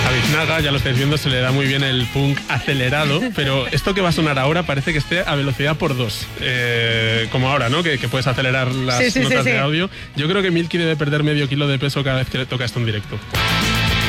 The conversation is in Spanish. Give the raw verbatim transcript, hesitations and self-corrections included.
Biznaga, ya lo estáis viendo, se le da muy bien el punk acelerado, pero esto que va a sonar ahora parece que esté a velocidad por dos, eh, como ahora, ¿no? Que, que puedes acelerar las sí, sí, notas sí, sí. de audio. Yo creo que Milky debe perder medio kilo de peso cada vez que le toca esto en directo.